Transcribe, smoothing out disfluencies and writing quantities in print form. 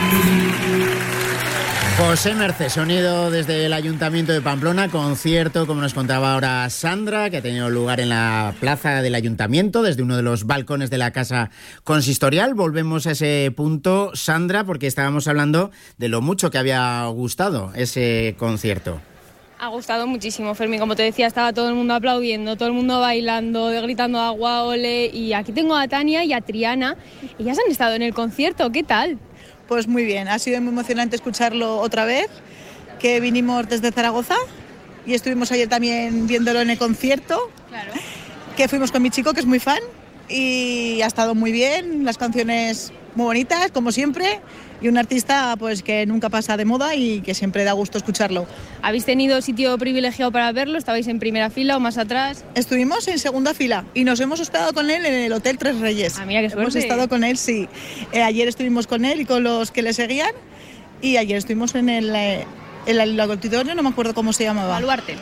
José Mercé, sonido desde el Ayuntamiento de Pamplona, concierto, como nos contaba ahora Sandra, que ha tenido lugar en la plaza del Ayuntamiento, desde uno de los balcones de la Casa Consistorial. Volvemos a ese punto, Sandra, porque estábamos hablando de lo mucho que había gustado ese concierto. Ha gustado muchísimo, Fermín. Como te decía, estaba todo el mundo aplaudiendo, todo el mundo bailando, gritando agua, ole. Y aquí tengo a Tania y a Triana. Ellas han estado en el concierto, ¿qué tal? Pues muy bien, ha sido muy emocionante escucharlo otra vez, que vinimos desde Zaragoza y estuvimos ayer también viéndolo en el concierto, Claro. que fuimos con mi chico, que es muy fan, y ha estado muy bien, las canciones muy bonitas, como siempre, y un artista pues que nunca pasa de moda y que siempre da gusto escucharlo. ¿Habéis tenido sitio privilegiado para verlo? ¿Estabais en primera fila o más atrás? Estuvimos en segunda fila y nos hemos hospedado con él en el Hotel Tres Reyes. Ah, mira qué suerte. Hemos estado con él, sí. Ayer estuvimos con él y con los que le seguían, y ayer estuvimos en el auditorio, no me acuerdo cómo se llamaba. Baluarte.